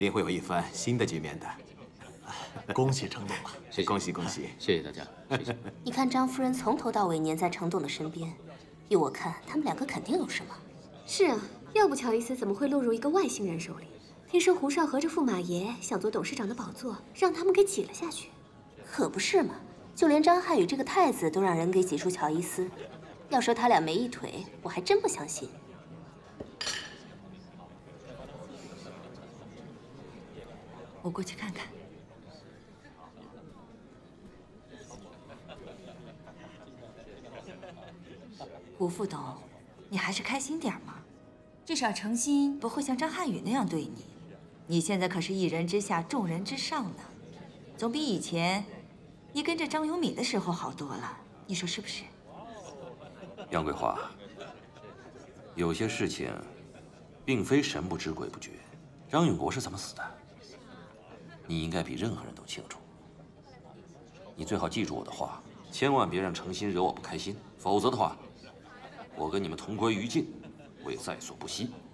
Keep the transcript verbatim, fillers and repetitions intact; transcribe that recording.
定会有一番新的局面的。 恭喜程董了， 是恭喜恭喜， 谢谢大家，谢谢。 你看张夫人从头到尾黏在程董的身边，依我看，他们两个肯定有什么。 是啊，要不乔伊斯怎么会落入一个外星人手里？听说胡少和这驸马爷想做董事长的宝座，让他们给挤了下去。 可不是嘛，就连张翰宇这个太子都让人给挤出乔伊斯。要说他俩没一腿，我还真不相信。 我过去看看。胡副董，你还是开心点嘛，至少程心不会像张翰宇那样对你。你现在可是一人之下，众人之上呢，总比以前你跟着张永敏的时候好多了。你说是不是？ 杨桂花，有些事情并非神不知鬼不觉。张永国是怎么死的，你应该比任何人都清楚。你最好记住我的话，千万别让程心惹我不开心，否则的话，我跟你们同归于尽，会在所不惜。